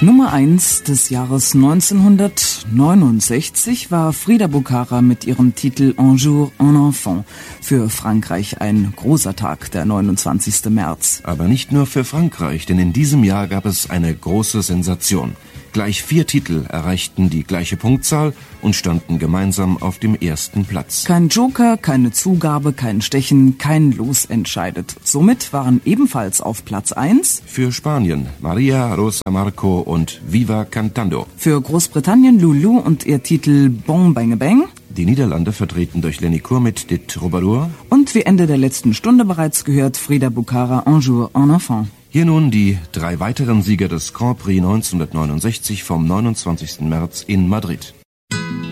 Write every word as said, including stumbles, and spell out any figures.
Nummer eins des Jahres neunzehnhundertneunundsechzig war Frida Bucara mit ihrem Titel Un jour un enfant. Für Frankreich ein großer Tag, der neunundzwanzigster März. Aber nicht nur für Frankreich, denn in diesem Jahr gab es eine große Sensation. Gleich vier Titel erreichten die gleiche Punktzahl und standen gemeinsam auf dem ersten Platz. Kein Joker, keine Zugabe, kein Stechen, kein Los entscheidet. Somit waren ebenfalls auf Platz eins für Spanien Maria Rosa Marco und Viva Cantando. Für Großbritannien Lulu und ihr Titel Bon Bang Bang. Die Niederlande vertreten durch Lenny Kur mit De Troubadour. Und wie Ende der letzten Stunde bereits gehört, Frida Bucara Un jour un enfant. Hier nun die drei weiteren Sieger des Grand Prix neunzehnhundertneunundsechzig vom neunundzwanzigsten März in Madrid.